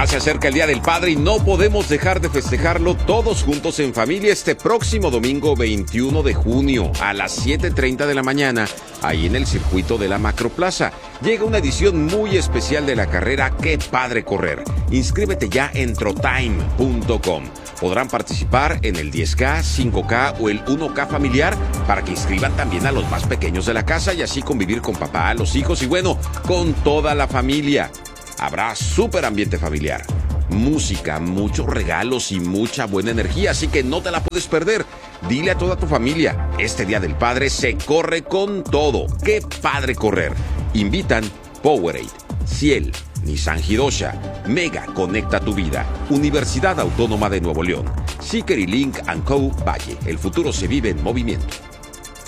Ya se acerca el Día del Padre y no podemos dejar de festejarlo todos juntos en familia este próximo domingo 21 de junio a las 7:30 de la mañana, ahí en el circuito de la Macroplaza. Llega una edición muy especial de la carrera Qué Padre Correr. Inscríbete ya en trotime.com. Podrán participar en el 10K, 5K o el 1K familiar para que inscriban también a los más pequeños de la casa y así convivir con papá, los hijos y bueno, con toda la familia. Habrá súper ambiente familiar, música, muchos regalos y mucha buena energía, así que no te la puedes perder. Dile a toda tu familia, este Día del Padre se corre con todo. ¡Qué padre correr! Invitan Powerade, Ciel, Nissan Hidosha, Mega Conecta tu Vida, Universidad Autónoma de Nuevo León, Seeker y Link & Co. Valle. El futuro se vive en movimiento.